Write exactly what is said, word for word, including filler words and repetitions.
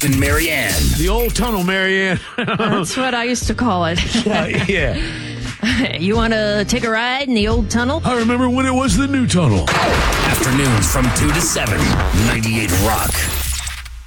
and Marianne. The old tunnel, Marianne. That's what I used to call it. yeah, yeah. You want to take a ride in the old tunnel? I remember when it was the new tunnel. Afternoons from two to seven, ninety-eight Rock.